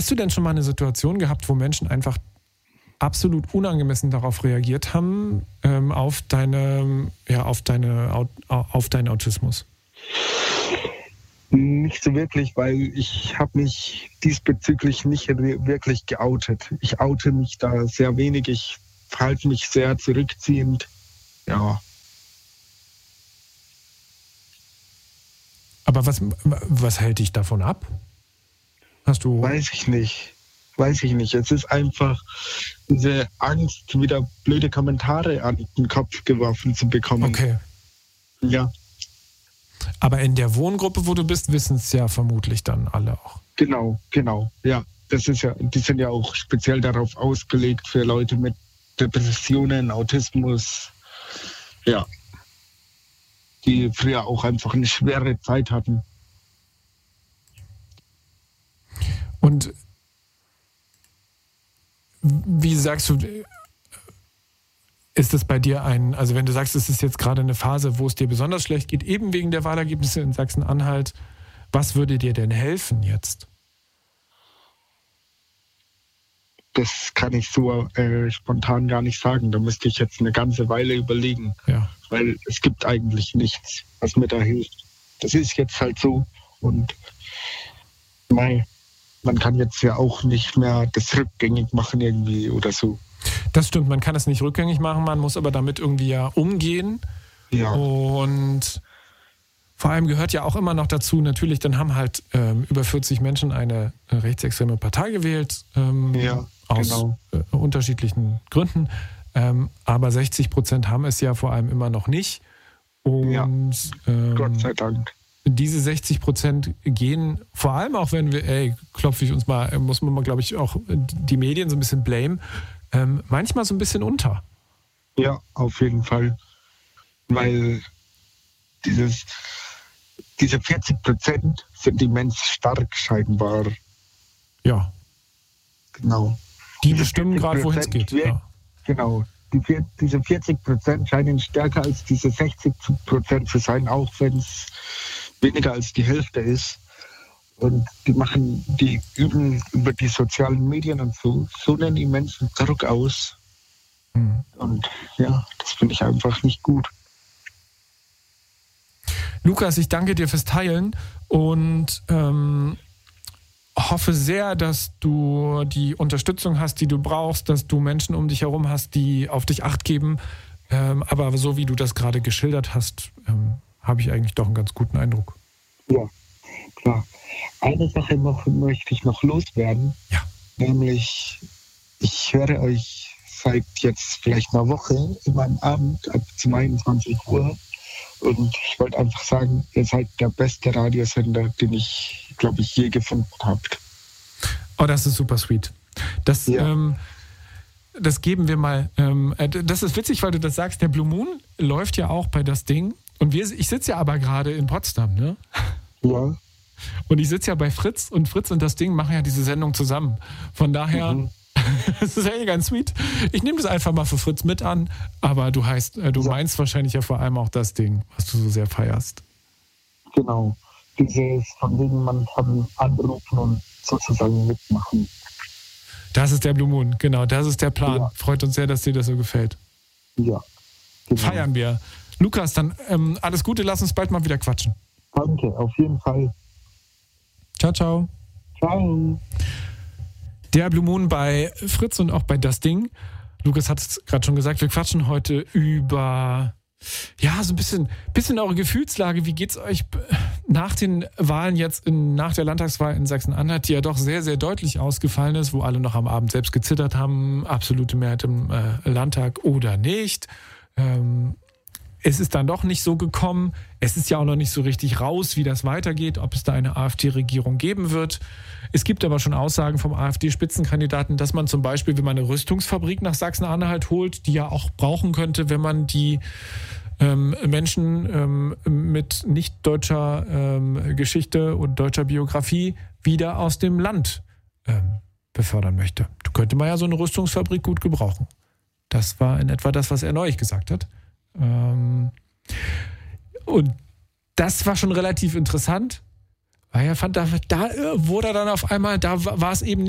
Hast du denn schon mal eine Situation gehabt, wo Menschen einfach absolut unangemessen darauf reagiert haben, auf deinen Autismus? Nicht so wirklich, weil ich habe mich diesbezüglich nicht wirklich geoutet. Ich oute mich da sehr wenig, ich verhalte mich sehr zurückziehend. Ja. Aber was hält dich davon ab? Weiß ich nicht. Es ist einfach diese Angst, wieder blöde Kommentare an den Kopf geworfen zu bekommen. Okay. Ja. Aber in der Wohngruppe, wo du bist, wissen es ja vermutlich dann alle auch. Genau. Ja, die sind ja auch speziell darauf ausgelegt für Leute mit Depressionen, Autismus. Ja. Die früher auch einfach eine schwere Zeit hatten. Und wie sagst du, ist das bei dir also wenn du sagst, es ist jetzt gerade eine Phase, wo es dir besonders schlecht geht, eben wegen der Wahlergebnisse in Sachsen-Anhalt, was würde dir denn helfen jetzt? Das kann ich so spontan gar nicht sagen. Da müsste ich jetzt eine ganze Weile überlegen. Ja. Weil es gibt eigentlich nichts, was mir da hilft. Das ist jetzt halt so. Und man kann jetzt ja auch nicht mehr das rückgängig machen irgendwie oder so. Das stimmt, man kann es nicht rückgängig machen, man muss aber damit irgendwie ja umgehen. Ja. Und vor allem gehört ja auch immer noch dazu, natürlich, dann haben halt über 40 Menschen eine rechtsextreme Partei gewählt, aus unterschiedlichen Gründen. Aber 60% haben es ja vor allem immer noch nicht. Und Gott sei Dank. Diese 60% gehen, vor allem auch wenn wir, klopfe ich uns mal, muss man mal, glaube ich, auch die Medien so ein bisschen blamen, manchmal so ein bisschen unter. Ja, auf jeden Fall. Weil diese 40% sind immens stark scheinbar. Ja. Genau. Die bestimmen gerade, wohin es geht. Ja. Genau. Diese 40% scheinen stärker als diese 60% zu sein, auch wenn es weniger als die Hälfte ist. Und die üben über die sozialen Medien und so einen immensen Druck aus. Mhm. Und ja, das finde ich einfach nicht gut. Lukas, ich danke dir fürs Teilen und hoffe sehr, dass du die Unterstützung hast, die du brauchst, dass du Menschen um dich herum hast, die auf dich Acht geben. Aber so wie du das gerade geschildert hast, habe ich eigentlich doch einen ganz guten Eindruck. Ja, klar. Eine Sache möchte ich noch loswerden. Ja. Nämlich, ich höre euch seit jetzt vielleicht einer Woche immer am Abend ab 22 Uhr. Und ich wollte einfach sagen, ihr seid der beste Radiosender, den ich, glaube ich, je gefunden habe. Oh, das ist super sweet. Das geben wir mal. Das ist witzig, weil du das sagst. Der Blue Moon läuft ja auch bei das Ding. Und ich sitze ja aber gerade in Potsdam, ne? Ja. Und ich sitze ja bei Fritz und Fritz und das Ding machen ja diese Sendung zusammen. Von daher, das ist ja ganz sweet. Ich nehme das einfach mal für Fritz mit an, aber du meinst wahrscheinlich ja vor allem auch das Ding, was du so sehr feierst. Genau. Dieses, von dem man kann anrufen und sozusagen mitmachen. Das ist der Blue Moon, genau, das ist der Plan. Ja. Freut uns sehr, dass dir das so gefällt. Ja. Genau. Feiern wir. Lukas, dann alles Gute, lass uns bald mal wieder quatschen. Danke, auf jeden Fall. Ciao, ciao. Ciao. Der Blue Moon bei Fritz und auch bei Das Ding. Lukas hat es gerade schon gesagt, wir quatschen heute über so ein bisschen eure Gefühlslage. Wie geht's euch nach den Wahlen jetzt, nach der Landtagswahl in Sachsen-Anhalt, die ja doch sehr, sehr deutlich ausgefallen ist, wo alle noch am Abend selbst gezittert haben, absolute Mehrheit im Landtag oder nicht. Es ist dann doch nicht so gekommen. Es ist ja auch noch nicht so richtig raus, wie das weitergeht, ob es da eine AfD-Regierung geben wird. Es gibt aber schon Aussagen vom AfD-Spitzenkandidaten, dass man zum Beispiel, wenn man eine Rüstungsfabrik nach Sachsen-Anhalt holt, die ja auch brauchen könnte, wenn man die Menschen mit nicht deutscher Geschichte und deutscher Biografie wieder aus dem Land befördern möchte. Da könnte man ja so eine Rüstungsfabrik gut gebrauchen. Das war in etwa das, was er neulich gesagt hat. Und das war schon relativ interessant, weil er fand, da wurde er dann auf einmal, da war es eben